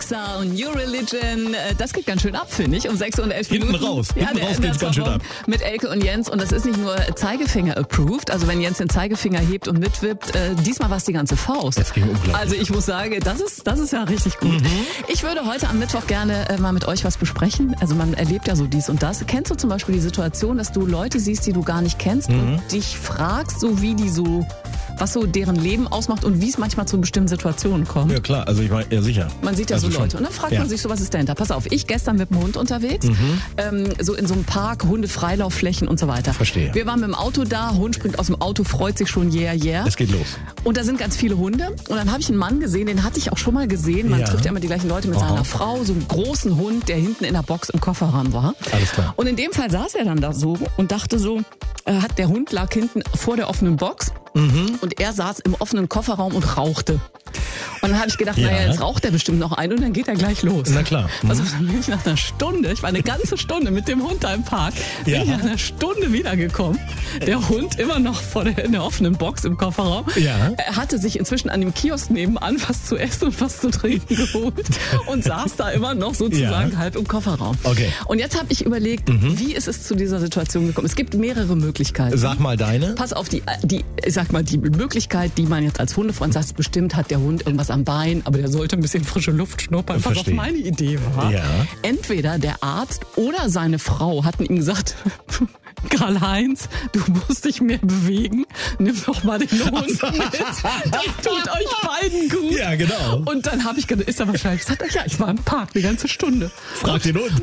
Alexa und New Religion. Das geht ganz schön ab, finde ich, um 6 und 11 Minuten. Hinten raus geht's ganz schön ab. Mit Elke und Jens. Und das ist nicht nur Zeigefinger-approved. Also wenn Jens den Zeigefinger hebt und mitwippt, diesmal war es die ganze Faust. Das ging unglaublich. Also ich muss sagen, das ist ja richtig gut. Ich würde heute am Mittwoch gerne mal mit euch was besprechen. Also man erlebt ja so dies und das. Kennst du zum Beispiel die Situation, dass du Leute siehst, die du gar nicht kennst und dich fragst, so wie die so, was so deren Leben ausmacht und wie es manchmal zu bestimmten Situationen kommt? Ja klar, also ich meine, ja sicher. Man sieht ja Also so Leute schon. und dann fragt man sich so, was ist dahinter? Pass auf, ich gestern mit dem Hund unterwegs, so in so einem Park, Hunde-Freilaufflächen und so weiter. Verstehe. Wir waren mit dem Auto da, Hund springt aus dem Auto, freut sich schon, yeah. Es geht los. Und da sind ganz viele Hunde und dann habe ich einen Mann gesehen, den hatte ich auch schon mal gesehen. Man trifft ja immer die gleichen Leute mit seiner Frau, so einen großen Hund, der hinten in der Box im Kofferraum war. Alles klar. Und in dem Fall saß er dann da so und dachte so, der Hund lag hinten vor der offenen Box und er saß im offenen Kofferraum und rauchte. Und dann habe ich gedacht, naja, jetzt raucht er bestimmt noch ein und dann geht er gleich los. Na klar. Also dann bin ich nach einer Stunde, ich war eine ganze Stunde mit dem Hund da im Park, bin ich nach einer Stunde wiedergekommen. Der Hund immer noch in der offenen Box im Kofferraum. Ja. Er hatte sich inzwischen an dem Kiosk nebenan was zu essen und was zu trinken geholt und saß da immer noch sozusagen halb im Kofferraum. Okay. Und jetzt habe ich überlegt, wie ist es zu dieser Situation gekommen? Es gibt mehrere Möglichkeiten. Sag mal deine. Pass auf, die Möglichkeit, die man jetzt als Hundefreund sagt, bestimmt hat der Hund irgendwas am Bein, aber der sollte ein bisschen frische Luft schnuppern. Pass auf, meine Idee war, entweder der Arzt oder seine Frau hatten ihm gesagt, Karl-Heinz, du musst dich mehr bewegen, nimm doch mal den Hund mit, das tut euch beiden gut. Ja, genau. Und dann habe ich gedacht, ist er wahrscheinlich gesagt, ja, ich war im Park eine ganze Stunde. Frag den Hund.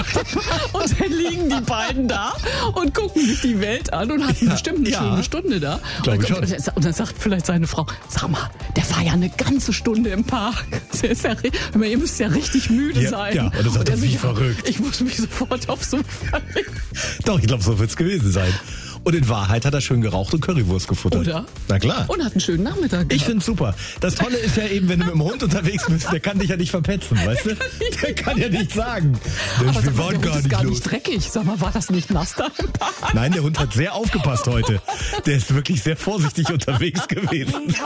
Und dann liegen die beiden da und gucken sich die Welt an und hatten bestimmt eine schöne Stunde da. Glaube ich schon. Und dann sagt vielleicht seine Frau, sag mal, der war ja eine ganze Stunde im Park. Ihr müsst ja richtig müde sein. Ja, und dann sagt er, wie verrückt. Ich muss mich sofort aufs Sofa legen. Doch, ich glaube, so wird's gewesen sein. Und in Wahrheit hat er schön geraucht und Currywurst gefuttert. Oder? Na klar. Und hat einen schönen Nachmittag gehabt. Ich find's super. Das Tolle ist ja eben, wenn du mit dem Hund unterwegs bist, der kann dich ja nicht verpetzen, weißt du? Der kann ja nicht sagen. Aber sag mal, waren der Hund ist gar los. nicht dreckig. Sag mal, war das nicht nass da im Park? Nein, der Hund hat sehr aufgepasst heute. Der ist wirklich sehr vorsichtig unterwegs gewesen.